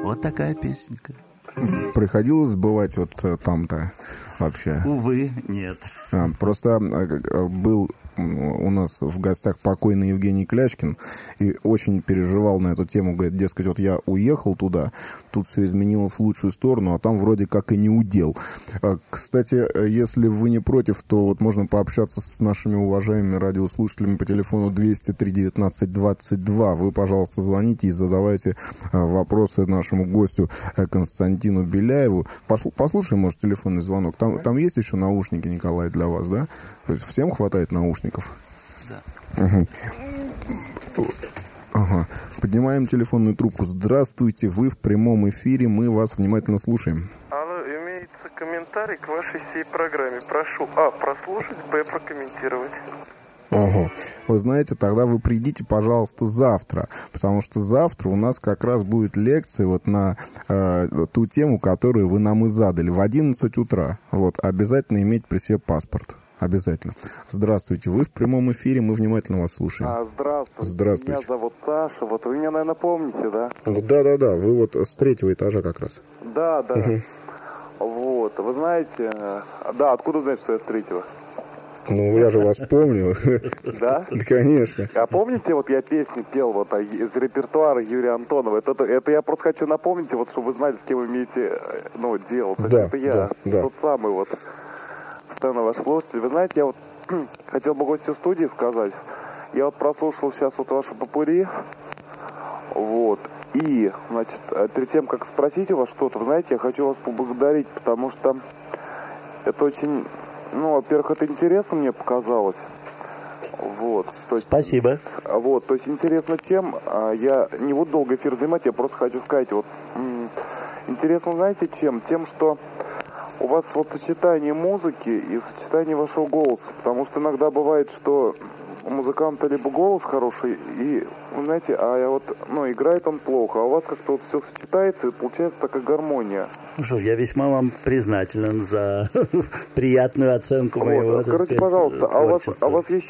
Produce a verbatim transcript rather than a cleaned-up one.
Вот такая песенка. Приходилось бывать вот там-то вообще? Увы, нет. А, просто был у нас в гостях покойный Евгений Клячкин и очень переживал на эту тему. Говорит, дескать, вот я уехал туда, тут все изменилось в лучшую сторону, а там вроде как и не удел. Кстати, если вы не против, то вот можно пообщаться с нашими уважаемыми радиослушателями по телефону двести три девятнадцать двадцать два. Вы, пожалуйста, звоните и задавайте вопросы нашему гостю Константину Беляеву. Послушаем, может, телефонный звонок. Там, там есть еще наушники, Николай, для вас, да? То есть всем хватает наушников? Да. Угу. Ага. Поднимаем телефонную трубку. Здравствуйте, вы в прямом эфире, мы вас внимательно слушаем. Алло, имеется комментарий к вашей всей программе. Прошу, а, прослушать, б, прокомментировать. Ого. Вы знаете, тогда вы придите, пожалуйста, завтра, потому что завтра у нас как раз будет лекция вот на э, ту тему, которую вы нам и задали, в одиннадцать утра. Вот, обязательно иметь при себе паспорт. Обязательно. Здравствуйте, вы в прямом эфире, мы внимательно вас слушаем. А, здравствуйте. Здравствуйте. Меня зовут Саша, вот вы меня, наверное, помните, да? Да-да-да, вы вот с третьего этажа как раз. Да, да. Угу. Вот, вы знаете, да, откуда знаете, что я с третьего? Ну, я же вас помню. Да? Да, конечно. А помните, вот я песни пел вот из репертуара Юрия Антонова? Это, это я просто хочу напомнить, вот, чтобы вы знали, с кем вы имеете, ну, дело. То Да, это я, да, да. тот самый вот, постоянно ваш слушатель. Вы знаете, я вот хотел бы гостю студии сказать, я вот прослушал сейчас вот ваши попури, вот, и, значит, перед тем, как спросить у вас что-то, вы знаете, я хочу вас поблагодарить, потому что это очень... Ну, во-первых, это интересно мне показалось. Вот. То есть, спасибо. Вот, то есть интересно тем, я не буду долго эфир занимать, я просто хочу сказать, вот, интересно, знаете, чем? Тем, что у вас вот сочетание музыки и сочетание вашего голоса, потому что иногда бывает, что у музыканта либо голос хороший, и, вы знаете, а я вот, ну, играет он плохо, а у вас как-то вот все сочетается, и получается такая гармония. Ну что ж, я весьма вам признателен за приятную оценку моего, вот, скажите, пожалуйста, а у вас, а у вас есть